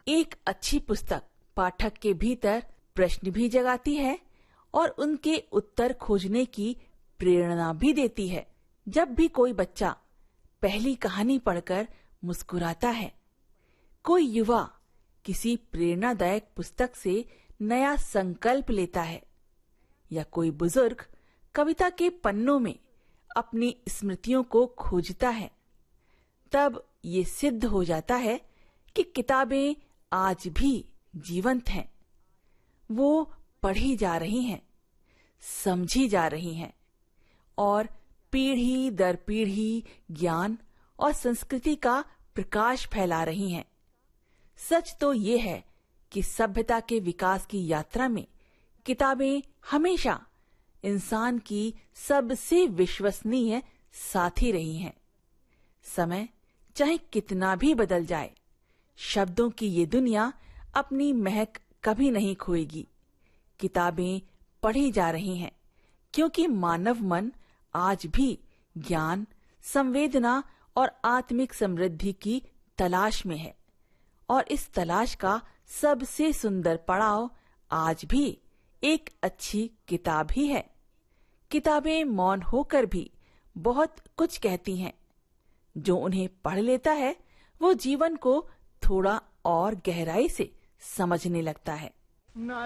एक अच्छी पुस्तक पाठक के भीतर प्रश्न भी जगाती है और उनके उत्तर खोजने की प्रेरणा भी देती है। जब भी कोई बच्चा पहली कहानी पढ़कर मुस्कुराता है, कोई युवा किसी प्रेरणादायक पुस्तक से नया संकल्प लेता है, या कोई बुजुर्ग कविता के पन्नों में अपनी स्मृतियों को खोजता है, तब ये सिद्ध हो जाता है कि किताबें आज भी जीवंत हैं। वो पढ़ी जा रही हैं, समझी जा रही हैं और पीढ़ी दर पीढ़ी ज्ञान और संस्कृति का प्रकाश फैला रही हैं। सच तो ये है कि सभ्यता के विकास की यात्रा में किताबें हमेशा इंसान की सबसे विश्वसनीय साथी रही हैं। समय चाहे कितना भी बदल जाए, शब्दों की ये दुनिया अपनी महक कभी नहीं खोएगी। किताबें पढ़ी जा रही हैं क्योंकि मानव मन आज भी ज्ञान, संवेदना और आत्मिक समृद्धि की तलाश में है, और इस तलाश का सबसे सुंदर पड़ाव आज भी एक अच्छी किताब ही है। किताबें मौन होकर भी बहुत कुछ कहती हैं। जो उन्हें पढ़ लेता है वो जीवन को थोड़ा और गहराई से समझने लगता है।